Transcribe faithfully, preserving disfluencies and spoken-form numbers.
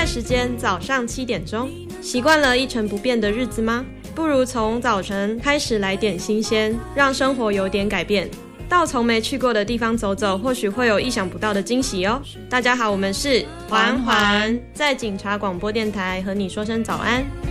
时间早上七点钟。习惯了一成不变的日子吗？不如从早晨开始来点新鲜，让生活有点改变。到从没去过的地方走走，或许会有意想不到的惊喜哦。大家好，我们是环环，在警察广播电台和你说声早安。